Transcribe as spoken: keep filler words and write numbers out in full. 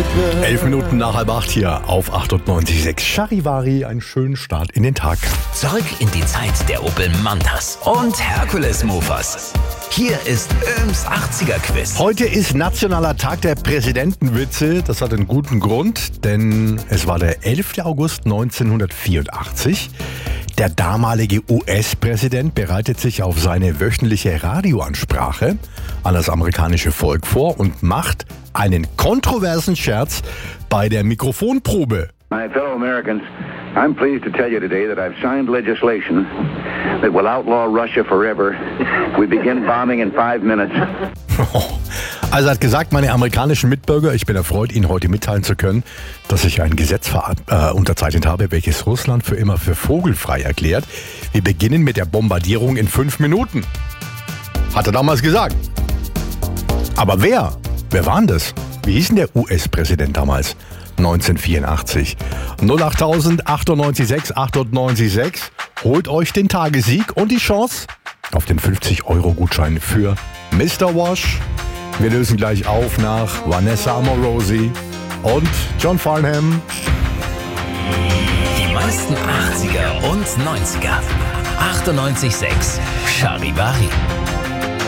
Elf Minuten nach halb acht hier auf achtundneunzig Komma sechs Charivari. Einen schönen Start in den Tag. Zurück in die Zeit der Opel Mantas und Herkules Mofas. Hier ist Öhms achtziger-Quiz. Heute ist Nationaler Tag der Präsidentenwitze. Das hat einen guten Grund, denn es war der elfter August neunzehnhundertvierundachtzig. Der damalige U S-Präsident bereitet sich auf seine wöchentliche Radioansprache an das amerikanische Volk vor und macht einen kontroversen Scherz bei der Mikrofonprobe. My fellow Americans, I'm pleased to tell you today that I've signed legislation that will outlaw Russia forever. We begin bombing in five minutes. Also er hat gesagt, meine amerikanischen Mitbürger, ich bin erfreut, Ihnen heute mitteilen zu können, dass ich ein Gesetz ver- äh, unterzeichnet habe, welches Russland für immer für vogelfrei erklärt. Wir beginnen mit der Bombardierung in fünf Minuten. Hat er damals gesagt. Aber wer? Wer war denn das? Wie hieß denn der U S-Präsident damals? neunzehnhundertvierundachtzig. null acht tausend achtundneunzig sechs achtundneunzig sechs. Holt euch den Tagessieg und die Chance auf den fünfzig-Euro-Gutschein für Mister Wash. Wir lösen gleich auf nach Vanessa Amorosi und John Farnham. Die meisten achtziger und neunziger. achtundneunzig Komma sechs Charivari.